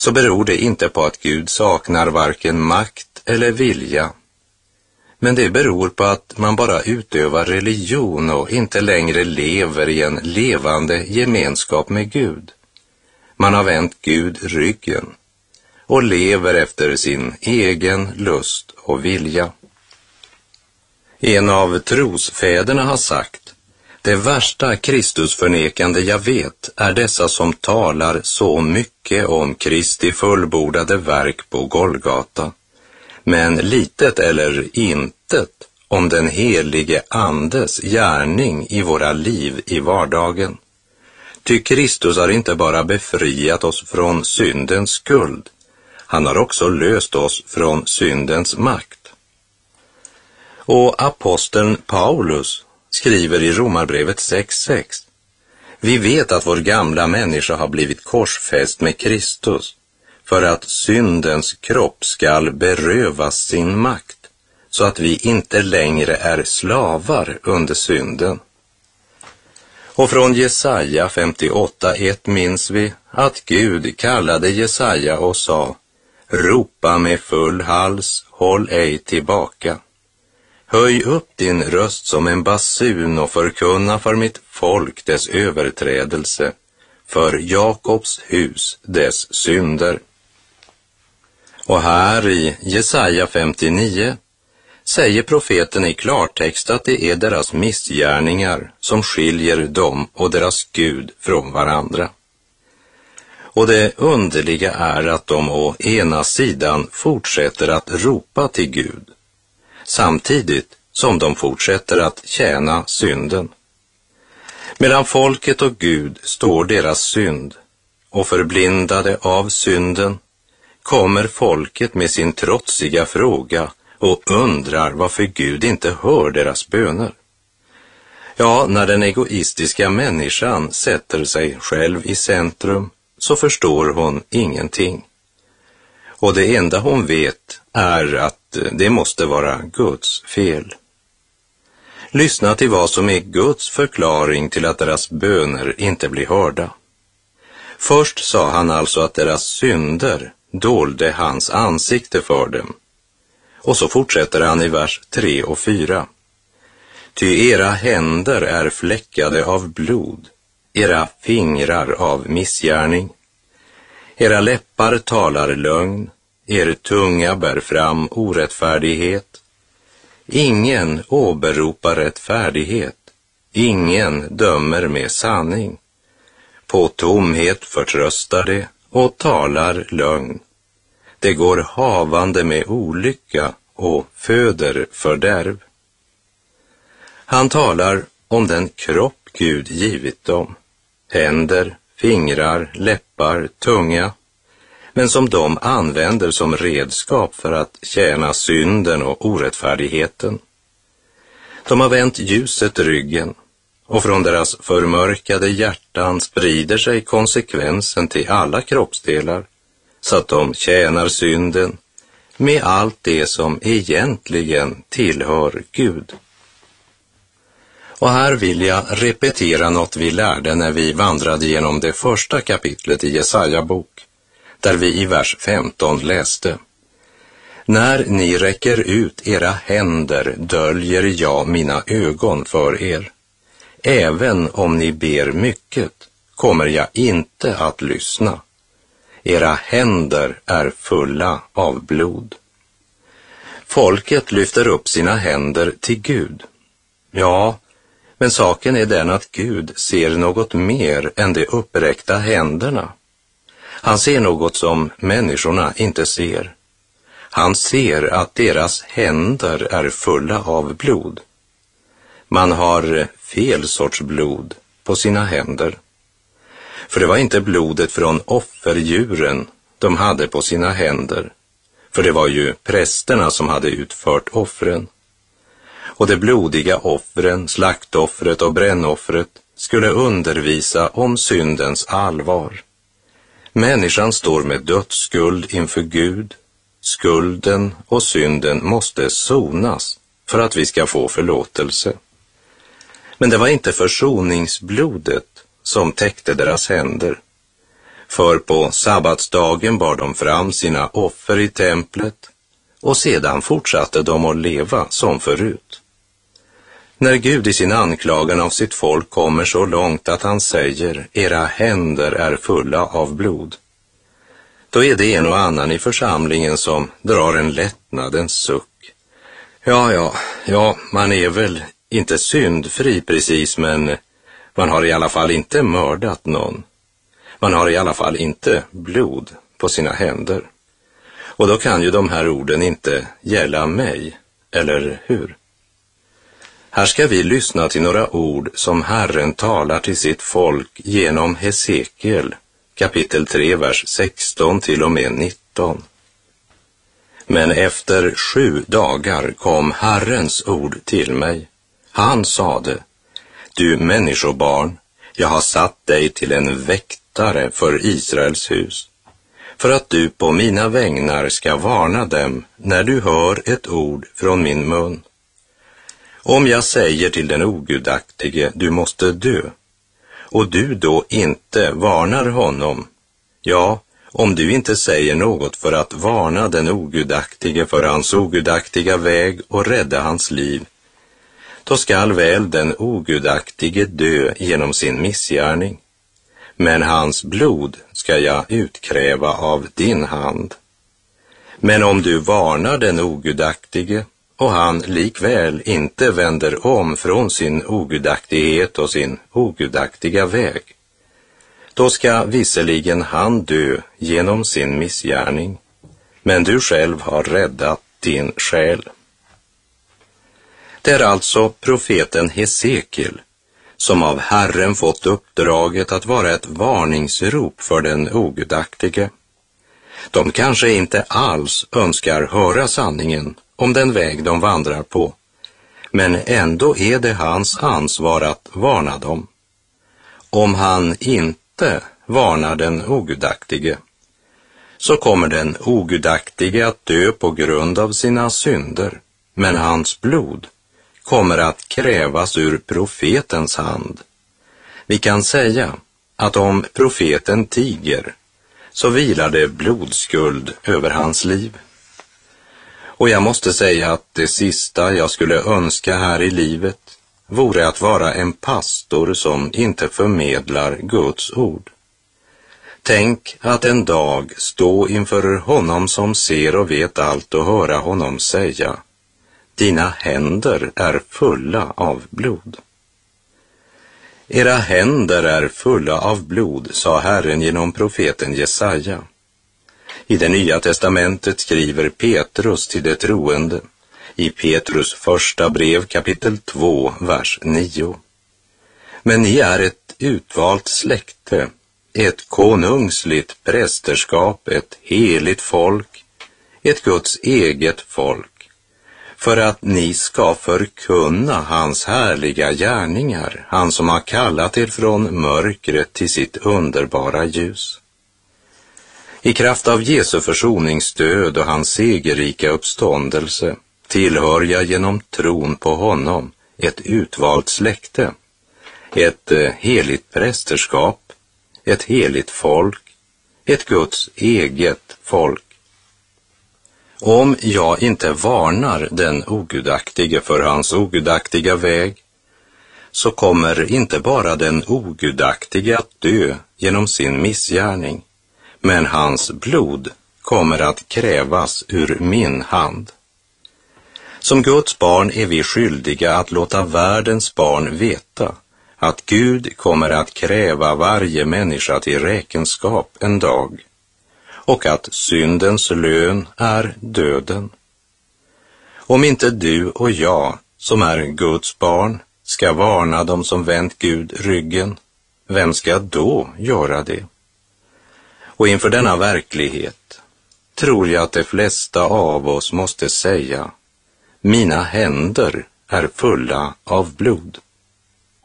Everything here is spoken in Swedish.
så beror det inte på att Gud saknar varken makt eller vilja. Men det beror på att man bara utövar religion och inte längre lever i en levande gemenskap med Gud. Man har vänt Gud ryggen och lever efter sin egen lust och vilja. En av trosfäderna har sagt: det värsta Kristusförnekande jag vet är dessa som talar så mycket om Kristi fullbordade verk på Golgata, men litet eller intet om den helige Andes gärning i våra liv i vardagen. Ty Kristus har inte bara befriat oss från syndens skuld, han har också löst oss från syndens makt. Och aposteln Paulus skriver i Romarbrevet 6:6: vi vet att vår gamla människa har blivit korsfäst med Kristus för att syndens kropp skall berövas sin makt, så att vi inte längre är slavar under synden. Och från Jesaja 58:1 minns vi att Gud kallade Jesaja och sa: ropa med full hals, håll ej tillbaka. Höj upp din röst som en basun och förkunna för mitt folk dess överträdelse, för Jakobs hus dess synder. Och här i Jesaja 59 säger profeten i klartext att det är deras missgärningar som skiljer dem och deras Gud från varandra. Och det underliga är att de å ena sidan fortsätter att ropa till Gud, samtidigt som de fortsätter att tjäna synden. Mellan folket och Gud står deras synd, och förblindade av synden kommer folket med sin trotsiga fråga och undrar varför Gud inte hör deras böner. Ja, när den egoistiska människan sätter sig själv i centrum så förstår hon ingenting. Och det enda hon vet är att det måste vara Guds fel. Lyssna till vad som är Guds förklaring till att deras böner inte blir hörda. Först sa han alltså att deras synder dolde hans ansikte för dem. Och så fortsätter han i vers 3 och 4. Ty era händer är fläckade av blod, era fingrar av missgärning. Era läppar talar lögn, er tunga bär fram orättfärdighet. Ingen åberopar rättfärdighet, ingen dömer med sanning. På tomhet förtröstar det och talar lögn. Det går havande med olycka och föder fördärv. Han talar om den kropp Gud givit dem, händer, fingrar, läppar, tunga, men som de använder som redskap för att tjäna synden och orättfärdigheten. De har vänt ljuset ryggen, och från deras förmörkade hjärtan sprider sig konsekvensen till alla kroppsdelar, så att de tjänar synden med allt det som egentligen tillhör Gud. Och här vill jag repetera något vi lärde när vi vandrade genom det första kapitlet i Jesaja bok, där vi i vers 15 läste: när ni räcker ut era händer döljer jag mina ögon för er. Även om ni ber mycket kommer jag inte att lyssna. Era händer är fulla av blod. Folket lyfter upp sina händer till Gud. Ja, men saken är den att Gud ser något mer än de uppräckta händerna. Han ser något som människorna inte ser. Han ser att deras händer är fulla av blod. Man har fel sorts blod på sina händer. För det var inte blodet från offerdjuren de hade på sina händer. För det var ju prästerna som hade utfört offren. Och de blodiga offren, slaktoffret och brännoffret skulle undervisa om syndens allvar. Människan står med dödsskuld inför Gud. Skulden och synden måste sonas för att vi ska få förlåtelse. Men det var inte försoningsblodet som täckte deras händer. För på sabbatsdagen bar de fram sina offer i templet och sedan fortsatte de att leva som förut. När Gud i sin anklagan av sitt folk kommer så långt att han säger era händer är fulla av blod, då är det en och annan i församlingen som drar en lättnadens suck. Ja, man är väl inte syndfri precis, men man har i alla fall inte mördat någon. Man har i alla fall inte blod på sina händer. Och då kan ju de här orden inte gälla mig, eller hur? Här ska vi lyssna till några ord som Herren talar till sitt folk genom Hesekiel, kapitel 3, vers 16 till och med 19. Men efter 7 dagar kom Herrens ord till mig. Han sade, du människobarn, jag har satt dig till en väktare för Israels hus, för att du på mina vägnar ska varna dem när du hör ett ord från min mun. Om jag säger till den ogudaktige, du måste dö, och du då inte varnar honom, ja, om du inte säger något för att varna den ogudaktige för hans ogudaktiga väg och rädda hans liv, då skall väl den ogudaktige dö genom sin missgärning, men hans blod ska jag utkräva av din hand. Men om du varnar den ogudaktige och han likväl inte vänder om från sin ogudaktighet och sin ogudaktiga väg, då ska visserligen han dö genom sin missgärning, men du själv har räddat din själ. Det är alltså profeten Hesekiel som av Herren fått uppdraget att vara ett varningsrop för den ogudaktige. De kanske inte alls önskar höra sanningen om den väg de vandrar på, men ändå är det hans ansvar att varna dem. Om han inte varnar den ogudaktige, så kommer den ogudaktige att dö på grund av sina synder, men hans blod kommer att krävas ur profetens hand. Vi kan säga att om profeten tiger, så vilar det blodskuld över hans liv. Och jag måste säga att det sista jag skulle önska här i livet vore att vara en pastor som inte förmedlar Guds ord. Tänk att en dag stå inför honom som ser och vet allt och höra honom säga, dina händer är fulla av blod. Era händer är fulla av blod, sa Herren genom profeten Jesaja. I det Nya testamentet skriver Petrus till de troende i Petrus första brev kapitel 2, vers 9. Men ni är ett utvalt släkte, ett konungsligt prästerskap, ett heligt folk, ett Guds eget folk, för att ni ska förkunna hans härliga gärningar, han som har kallat er från mörkret till sitt underbara ljus. I kraft av Jesu försoningsdöd och hans segerrika uppståndelse tillhör jag genom tron på honom ett utvalt släkte, ett heligt prästerskap, ett heligt folk, ett Guds eget folk. Om jag inte varnar den ogudaktige för hans ogudaktiga väg, så kommer inte bara den ogudaktige att dö genom sin missgärning, men hans blod kommer att krävas ur min hand. Som Guds barn är vi skyldiga att låta världens barn veta att Gud kommer att kräva varje människa till räkenskap en dag, och att syndens lön är döden. Om inte du och jag, som är Guds barn, ska varna dem som vänt Gud ryggen, vem ska då göra det? Och inför denna verklighet tror jag att de flesta av oss måste säga, mina händer är fulla av blod.